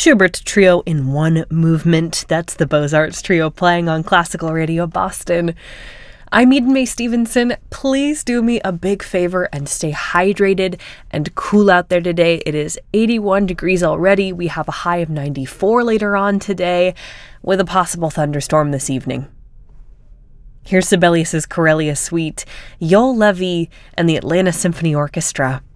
Schubert Trio in One Movement. That's the Beaux-Arts Trio playing on Classical Radio Boston. I'm Eden Mae Stevenson. Please do me a big favor and stay hydrated and cool out there today. It is 81 degrees already. We have a high of 94 later on today, with a possible thunderstorm this evening. Here's Sibelius's Corellia Suite, Joel Levy and the Atlanta Symphony Orchestra.